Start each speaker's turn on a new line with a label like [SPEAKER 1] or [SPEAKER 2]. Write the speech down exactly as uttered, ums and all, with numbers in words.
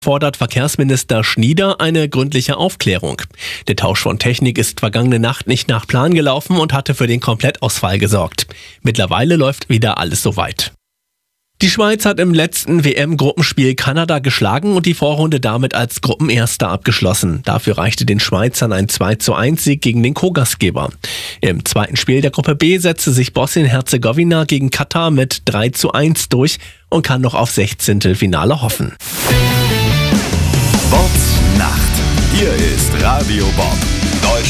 [SPEAKER 1] Fordert Verkehrsminister Schnieder eine gründliche Aufklärung. Der Tausch von Technik ist vergangene Nacht nicht nach Plan gelaufen und hatte für den Komplettausfall gesorgt. Mittlerweile läuft wieder alles soweit. Die Schweiz hat im letzten W M-Gruppenspiel Kanada geschlagen und die Vorrunde damit als Gruppenerster abgeschlossen. Dafür reichte den Schweizern ein zwei zu eins Sieg gegen den Co-Gastgeber. Im zweiten Spiel der Gruppe B setzte sich Bosnien-Herzegowina gegen Katar mit drei zu eins durch und kann noch auf Sechzehntelfinale hoffen.
[SPEAKER 2] Bob Nacht. Hier ist Radio Bob.